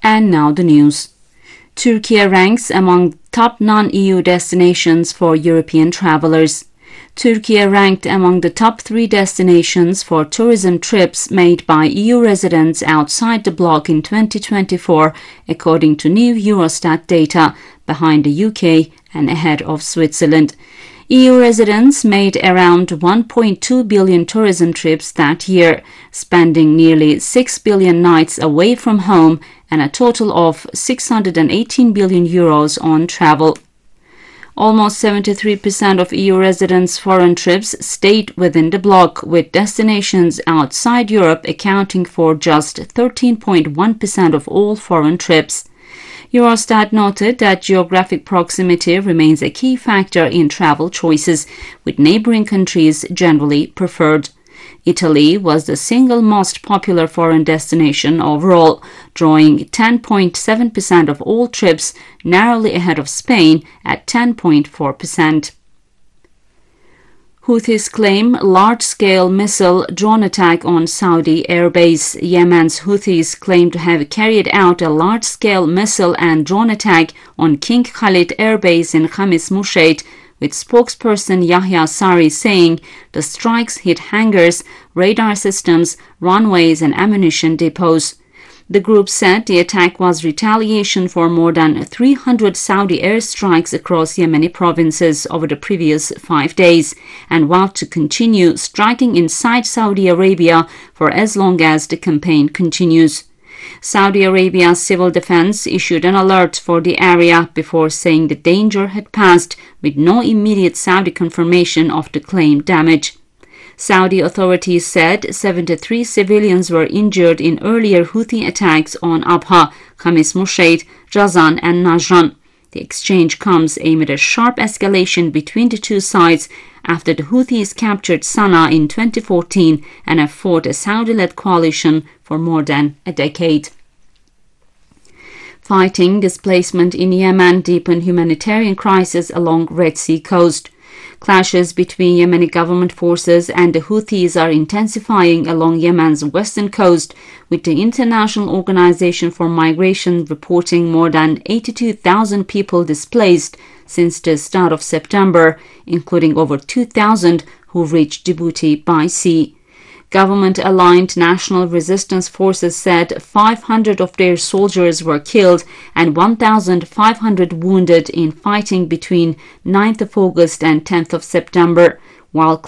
And now the news. Turkey ranks among top non-EU destinations for European travelers. Turkey ranked among the top 3 destinations for tourism trips made by EU residents outside the bloc in 2024, according to new Eurostat data, behind the UK and ahead of Switzerland. EU residents made around 1.2 billion tourism trips that year, spending nearly 6 billion nights away from home and a total of 618 billion euros on travel. Almost 73% of EU residents' foreign trips stayed within the bloc, with destinations outside Europe accounting for just 13.1% of all foreign trips. Eurostat noted that geographic proximity remains a key factor in travel choices, with neighboring countries generally preferred. Italy was the single most popular foreign destination overall, drawing 10.7% of all trips, narrowly ahead of Spain at 10.4%. Houthis claim large-scale missile drone attack on Saudi airbase. Yemen's Houthis claim to have carried out a large-scale missile and drone attack on King Khalid airbase in Khamis Musheit, with spokesperson Yahya Sari saying the strikes hit hangars, radar systems, runways and ammunition depots. The group said the attack was retaliation for more than 300 Saudi airstrikes across Yemeni provinces over the previous 5 days, and vowed to continue striking inside Saudi Arabia for as long as the campaign continues. Saudi Arabia's civil defense issued an alert for the area before saying the danger had passed, with no immediate Saudi confirmation of the claimed damage. Saudi authorities said 73 civilians were injured in earlier Houthi attacks on Abha, Khamis Musheit, Jazan and Najran. The exchange comes amid a sharp escalation between the two sides after the Houthis captured Sana'a in 2014 and have fought a Saudi-led coalition for more than a decade. Fighting displacement in Yemen deepened humanitarian crisis along Red Sea coast. Clashes between Yemeni government forces and the Houthis are intensifying along Yemen's western coast, with the International Organization for Migration reporting more than 82,000 people displaced since the start of September, including over 2,000 who reached Djibouti by sea. Government-aligned National Resistance Forces said 500 of their soldiers were killed and 1,500 wounded in fighting between 9th of August and 10th of September, while